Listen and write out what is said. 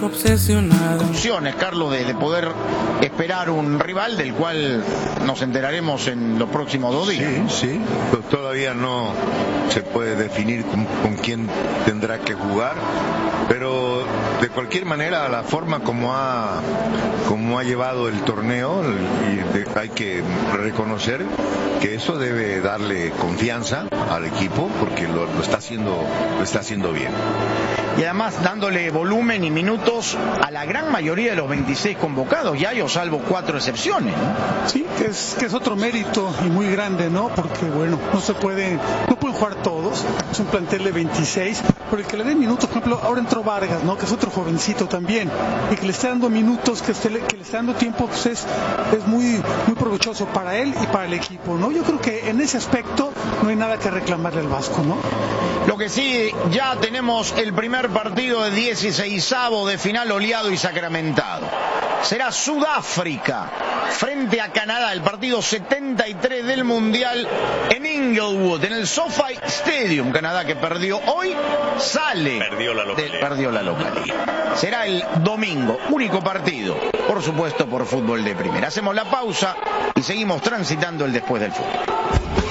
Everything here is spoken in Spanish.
Obsesionado. Opciones, Carlos, de poder esperar un rival del cual nos enteraremos en los próximos 2 días. Sí, pues todavía no se puede definir con quién tendrá que jugar, pero de cualquier manera la forma como ha llevado el torneo, hay que reconocer que eso debe darle confianza al equipo porque lo está haciendo bien. Y además dándole volumen y minutos a la gran mayoría de los 26 convocados, ya yo salvo 4 excepciones, ¿no? Sí, que es otro mérito y muy grande, ¿no? Porque bueno, no pueden jugar todos, es un plantel de 26, pero el que le den minutos, por ejemplo, ahora entró Vargas, ¿no? Que es otro jovencito también, y que le esté dando minutos, que le esté dando tiempo, pues es muy provechoso para él y para el equipo, ¿no? Yo creo que en ese aspecto no hay nada que reclamarle al Vasco, ¿no? Lo que sí, ya tenemos el primer partido de 16avo de final oleado y sacramentado. Será Sudáfrica frente a Canadá, el partido 73 del Mundial en Inglewood, en el SoFi Stadium. Canadá, que perdió hoy, perdió la localía. Será el domingo, único partido, por supuesto, por fútbol de primera. Hacemos la pausa y seguimos transitando el después del fútbol.